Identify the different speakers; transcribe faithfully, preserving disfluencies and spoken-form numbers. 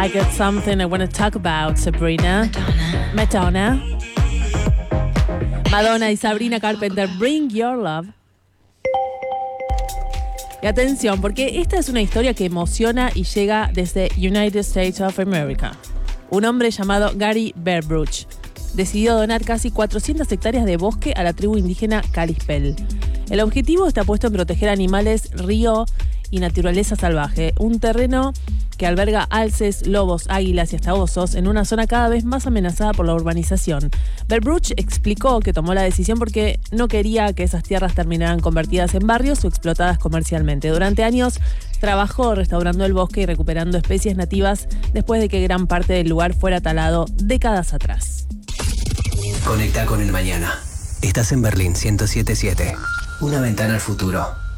Speaker 1: I got something I want to talk about, Sabrina. Madonna. Madonna. Madonna y Sabrina Carpenter, Bring Your Love. Y atención, porque esta es una historia que emociona y llega desde United States of America. Un hombre llamado Gary Berbruch decidió donar casi cuatrocientas hectáreas de bosque a la tribu indígena Kalispel. El objetivo está puesto en proteger animales, río y naturaleza salvaje, un terreno que alberga alces, lobos, águilas y hasta osos en una zona cada vez más amenazada por la urbanización. Berbruch explicó que tomó la decisión porque no quería que esas tierras terminaran convertidas en barrios o explotadas comercialmente. Durante años trabajó restaurando el bosque y recuperando especies nativas después de que gran parte del lugar fuera talado décadas atrás.
Speaker 2: Conecta con el mañana. Estás en Berlín ciento siete punto siete. Una ventana al futuro.